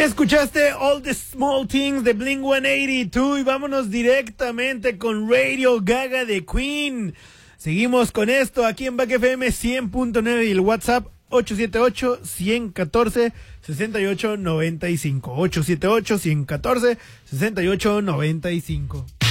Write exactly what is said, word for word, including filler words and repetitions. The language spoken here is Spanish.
Escuchaste All the Small Things de Blink ciento ochenta y dos y vámonos directamente con Radio Gaga de Queen. Seguimos con esto aquí en Back F M cien punto nueve y el WhatsApp ocho siete ocho, uno uno cuatro, seis ocho nueve cinco. ocho siete ocho, uno uno cuatro, seis ocho nueve cinco.